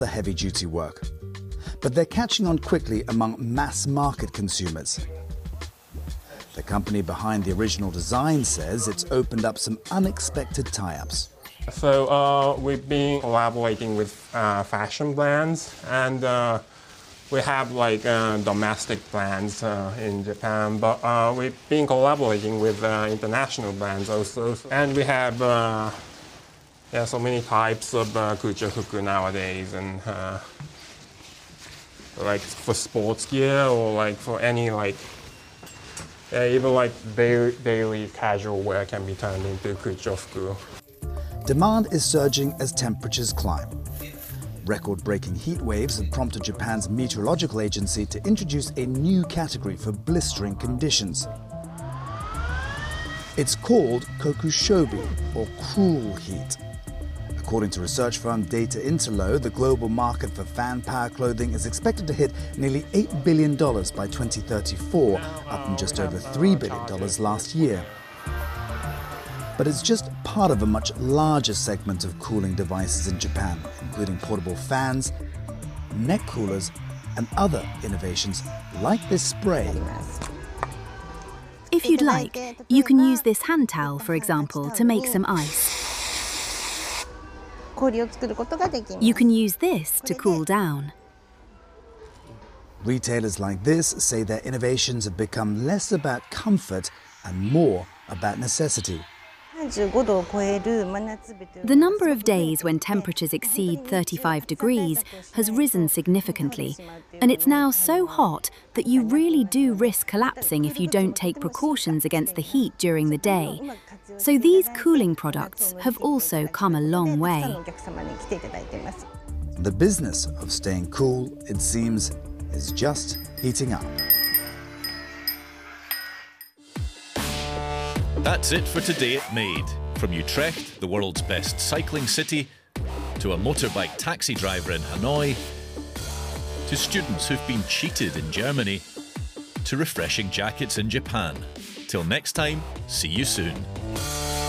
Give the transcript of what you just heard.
the heavy-duty work. But they're catching on quickly among mass-market consumers. The company behind the original design says it's opened up some unexpected tie-ups. So we've been collaborating with fashion brands, and we have like domestic brands in Japan, but we've been collaborating with international brands also. And we have so many types of kuchofuku nowadays, and like for sports gear or like for any like even like daily casual wear can be turned into kuchofuku. Demand is surging as temperatures climb. Record-breaking heat waves have prompted Japan's meteorological agency to introduce a new category for blistering conditions. It's called kokushobi, or cruel heat. According to research firm Data Interlo, the global market for fan-power clothing is expected to hit nearly $8 billion by 2034, up from just over $3 billion last year. But it's just part of a much larger segment of cooling devices in Japan, including portable fans, neck coolers, and other innovations like this spray. If you'd like, you can use this hand towel, for example, to make some ice. You can use this to cool down. Retailers like this say their innovations have become less about comfort and more about necessity. The number of days when temperatures exceed 35 degrees has risen significantly, and it's now so hot that you really do risk collapsing if you don't take precautions against the heat during the day. So these cooling products have also come a long way. The business of staying cool, it seems, is just heating up. That's it for today at Made. From Utrecht, the world's best cycling city, to a motorbike taxi driver in Hanoi, to students who've been cheated in Germany, to refreshing jackets in Japan. Till next time, see you soon.